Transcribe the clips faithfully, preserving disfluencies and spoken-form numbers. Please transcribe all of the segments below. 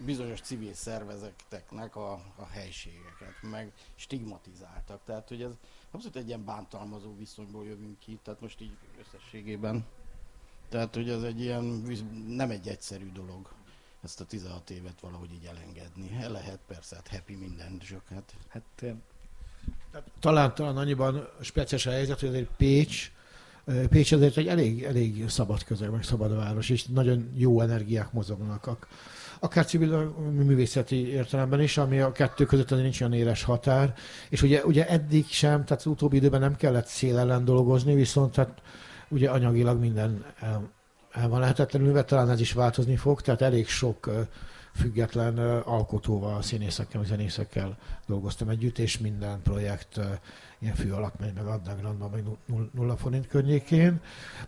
bizonyos civil szervezeteknek a, a helységeket, meg stigmatizáltak. Tehát, hogy ez abszolút egy ilyen bántalmazó viszonyból jövünk ki, tehát most így összességében. Tehát, hogy ez egy ilyen, nem egy egyszerű dolog ezt a tizenhat évet valahogy így elengedni. El lehet persze, hát happy minden, csak hát... Hát, talán, talán annyiban speciális a helyzet, hogy azért Pécs, Pécs azért egy elég, elég szabad közeg, meg szabad város, és nagyon jó energiák mozognak. Akár civil művészeti értelemben is, ami a kettő között azért nincs olyan éles határ. És ugye, ugye eddig sem, tehát az utóbbi időben nem kellett szél ellen dolgozni, viszont tehát ugye anyagilag minden el, el van lehetetlenülve, talán ez is változni fog, tehát elég sok független alkotóval, színészekkel, zenészekkel dolgoztam együtt, és minden projekt ilyen fő alak megy meg undergroundban, meg nulla forint környékén.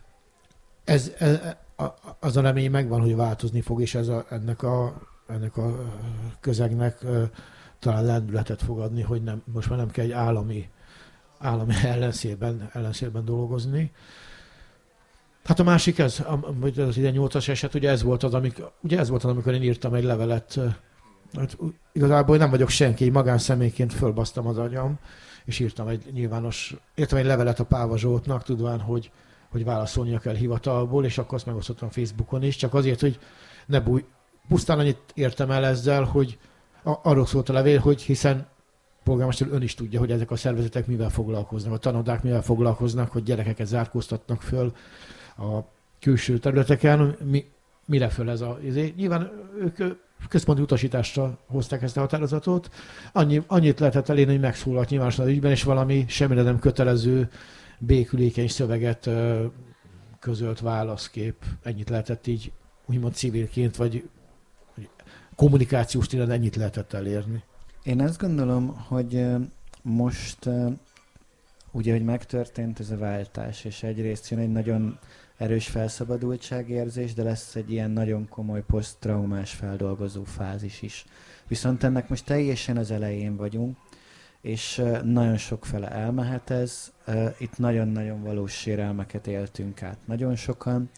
Ez, ez, az a remény megvan, hogy változni fog, és ez a, ennek, a, ennek a közegnek talán lendületet fog adni, hogy nem, most már nem kell egy állami, állami ellenszélben, ellenszélben dolgozni. Hát a másik ez, az tizennyolcas eset, ugye ez volt az, amik, ugye ez volt az, amikor én írtam egy levelet. Hát igazából nem vagyok senki, magánszemélyként fölbasztam az agyam, és írtam egy nyilvános, írtam egy levelet a Páva Zsoltnak, tudván, hogy, hogy válaszolnia kell hivatalból, és akkor azt megosztottam Facebookon is, csak azért, hogy ne bújj. Pusztán annyit értem el ezzel, hogy arról szólt a levél, hogy hiszen polgármester ön is tudja, hogy ezek a szervezetek mivel foglalkoznak, a tanodák mivel foglalkoznak, hogy gyerekeket zárkóztatnak föl a külső területeken. Mi, mire föl ez a... Ezért, nyilván ők központi utasításra hozták ezt a határozatot. Annyi, annyit lehetett elérni, hogy megszólalt nyilvánosan az ügyben, és valami semmire nem kötelező, békülékeny szöveget közölt válaszkép. Ennyit lehetett így, úgymond civilként, vagy kommunikációs téren ennyit lehetett elérni. Én azt gondolom, hogy most ugye, hogy megtörtént ez a váltás, és egyrészt jön egy nagyon erős felszabadultságérzés, de lesz egy ilyen nagyon komoly poszttraumás feldolgozó fázis is. Viszont ennek most teljesen az elején vagyunk, és nagyon sokfele elmehet ez. Itt nagyon-nagyon valós sérelmeket éltünk át nagyon sokan.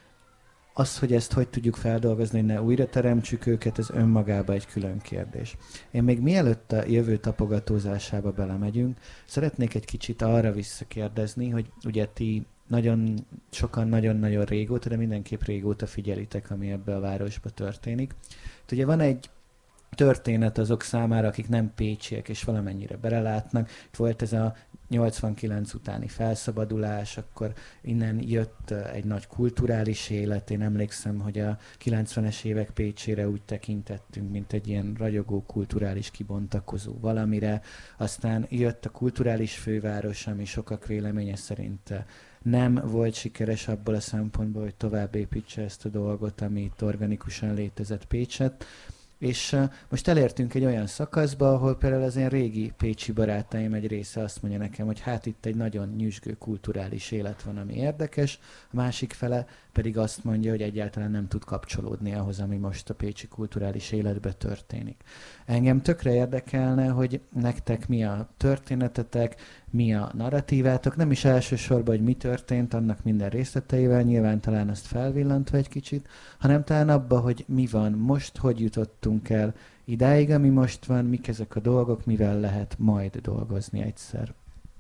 Az, hogy ezt hogy tudjuk feldolgozni, hogy ne újra teremtsük őket, ez önmagában egy külön kérdés. Én még mielőtt a jövő tapogatózásába belemegyünk, szeretnék egy kicsit arra visszakérdezni, hogy ugye ti nagyon sokan nagyon-nagyon régóta, de mindenképp régóta figyelitek, ami ebbe a városba történik. Itt ugye van egy történet azok számára, akik nem pécsiek és valamennyire belelátnak. Itt volt ez a nyolcvankilenc utáni felszabadulás, akkor innen jött egy nagy kulturális élet. Én emlékszem, hogy a kilencvenes évek Pécsére úgy tekintettünk, mint egy ilyen ragyogó kulturális kibontakozó valamire. Aztán jött a kulturális főváros, ami sokak véleménye szerint nem volt sikeres abból a szempontból, hogy tovább építse ezt a dolgot, ami itt organikusan létezett Pécset. És uh, most elértünk egy olyan szakaszba, ahol például az én régi pécsi barátaim egy része azt mondja nekem, hogy hát itt egy nagyon nyüzsgő kulturális élet van, ami érdekes, a másik fele pedig azt mondja, hogy egyáltalán nem tud kapcsolódni ahhoz, ami most a pécsi kulturális életben történik. Engem tökre érdekelne, hogy nektek mi a történetetek, mi a narratívátok, nem is elsősorban, hogy mi történt, annak minden részleteivel, nyilván talán azt felvillantva egy kicsit, hanem talán abba, hogy mi van most, hogy jutottunk el idáig, ami most van, mik ezek a dolgok, mivel lehet majd dolgozni egyszer.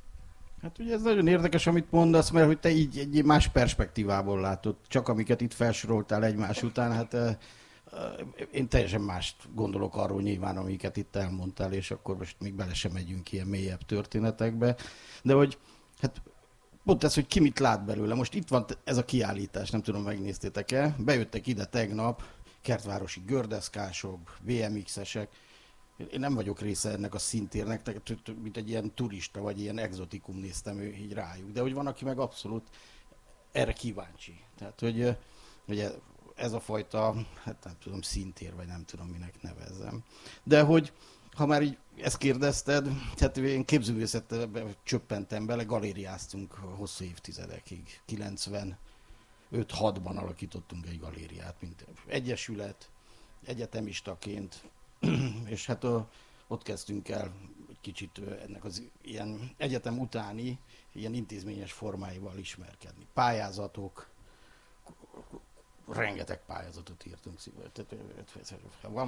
Hát ugye ez nagyon érdekes, amit mondasz, mert hogy te így egy más perspektívából látod, csak amiket itt felsoroltál egymás után, hát uh, uh, én teljesen mást gondolok arról nyilván, amiket itt elmondtál, és akkor most még bele sem megyünk ilyen mélyebb történetekbe, de hogy hát pont ez, hogy ki mit lát belőle. Most itt van ez a kiállítás, nem tudom, megnéztétek-e, bejöttek ide tegnap kertvárosi gördeszkások, bé em iksz-esek. Én nem vagyok része ennek a szintérnek, mint egy ilyen turista, vagy ilyen exotikum néztem így rájuk. De hogy van, aki meg abszolút erre kíváncsi. Tehát, hogy ugye ez a fajta, hát nem tudom, szintér, vagy nem tudom, minek nevezzem. De hogy, ha már így ezt kérdezted, hát én képzőművészetbe csöppentem bele, galériáztunk hosszú évtizedekig. kilencvenöt hatban alakítottunk egy galériát, mint egyesület, egyetemistaként, és hát a, ott kezdtünk el egy kicsit ennek az ilyen egyetem utáni, ilyen intézményes formáival ismerkedni. Pályázatok, rengeteg pályázatot írtunk szívvel. Van